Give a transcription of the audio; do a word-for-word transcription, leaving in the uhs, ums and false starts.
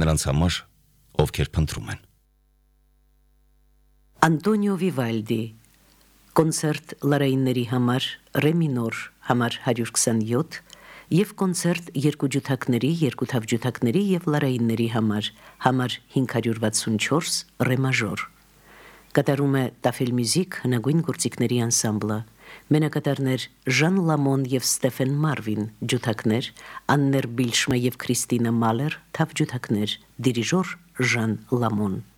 նրանց համար, ովքեր փնտրում են։ Անտոնիո Վիվալդի կոնցերտ լարայինների համար ռե մինոր համար հարյուր քսանյոթ և կոնցերտ երկու ջութակների, երկու թավջութակների և լարայինների համար համար հինգ հարյուր վաթսունչորս ռե մաժոր։ Կատարում է Տաֆել Մյուզիք հնագույն գործիքների անսամբլը, մենակատարներ Ժան Լամոն և Ստեֆեն Մարվին, ջութակներ Աններ Բիլշմա և Քրիստինա Մալեր, թավջութակներ, դիրիժոր Ժան Լամոն։